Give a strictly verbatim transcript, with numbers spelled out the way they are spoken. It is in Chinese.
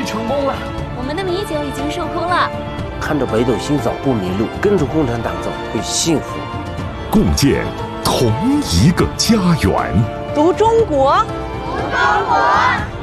成功了， 我们的米酒已经受空了。 看着北斗星走不迷路，跟着共产党走会幸福。 共建同一个家园。 读中国， 读中国。